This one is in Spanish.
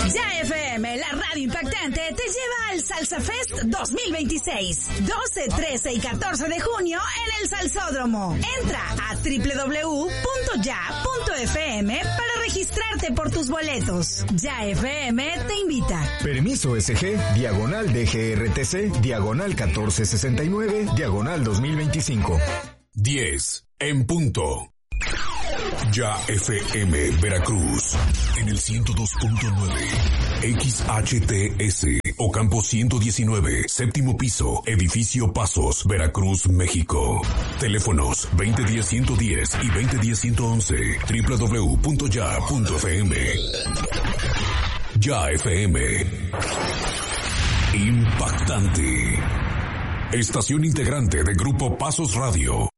Ya FM, la radio impactante, te lleva al Salsa Fest 2026. 12, 13 y 14 de junio en el Salsódromo. Entra a www.ya.fm para registrarte por tus boletos. Ya FM te invita. Permiso SG, diagonal DGRTC, diagonal 1469, diagonal 2025. 10 en punto. Ya FM Veracruz en el 102.9 XHTS Ocampo 119 séptimo piso edificio Pasos Veracruz México. Teléfonos 2010-110 y 2010-111 www.ya.fm. Ya FM impactante. Estación integrante de Grupo Pasos Radio.